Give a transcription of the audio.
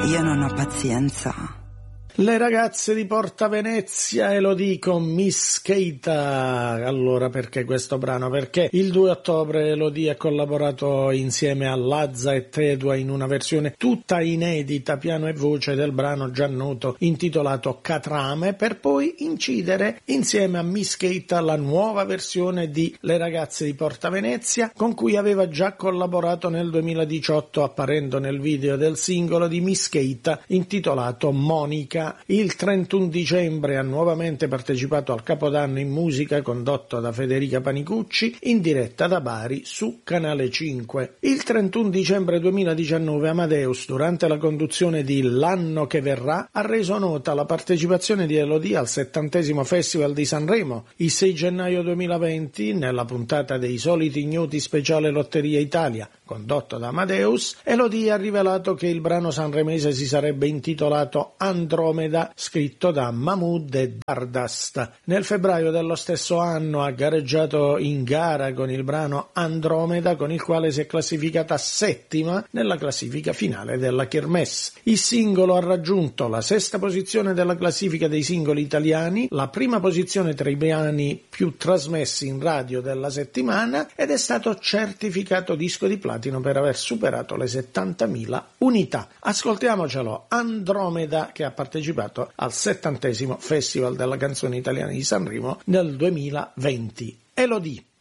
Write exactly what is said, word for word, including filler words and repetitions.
Io non ho pazienza. Le ragazze di Porta Venezia, e lo dico, Miss Keita. Allora, perché questo brano? Perché il due ottobre Elodie ha collaborato insieme a Lazza e Tedua in una versione tutta inedita, piano e voce, del brano già noto intitolato Catrame, per poi incidere insieme a Miss Keita la nuova versione di Le ragazze di Porta Venezia, con cui aveva già collaborato nel duemiladiciotto, apparendo nel video del singolo di Miss Keita intitolato Monica. Il trentuno dicembre ha nuovamente partecipato al Capodanno in musica, condotto da Federica Panicucci, in diretta da Bari su Canale cinque. Il trentuno dicembre duemiladiciannove Amadeus, durante la conduzione di L'anno che verrà, ha reso nota la partecipazione di Elodie al settantesimo Festival di Sanremo. Il sei gennaio duemilaventi, nella puntata dei Soliti Ignoti speciale Lotteria Italia, condotto da Amadeus, Elodie ha rivelato che il brano sanremese si sarebbe intitolato Andromeda, scritto da Mahmood e Dardast. Nel febbraio dello stesso anno ha gareggiato in gara con il brano Andromeda, con il quale si è classificata settima nella classifica finale della Kermesse. Il singolo ha raggiunto la sesta posizione della classifica dei singoli italiani, la prima posizione tra i brani più trasmessi in radio della settimana, ed è stato certificato disco di platino per aver superato le settantamila unità. Ascoltiamocelo, Andromeda, che ha partecipato al settantesimo Festival della canzone italiana di Sanremo nel duemilaventi. Elodie.